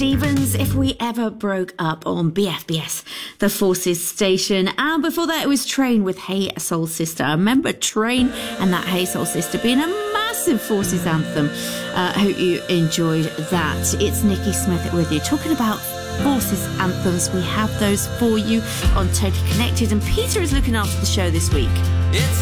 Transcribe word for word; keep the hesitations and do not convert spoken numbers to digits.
Stevens, If We Ever Broke Up, on B F B S, the Forces station. And before that, it was Train with Hey Soul Sister. I remember Train and that Hey Soul Sister being a massive Forces anthem. I uh, hope you enjoyed that. It's Nikki Smith with you, talking about Forces anthems. We have those for you on Totally Connected, and Peter is looking after the show this week. It's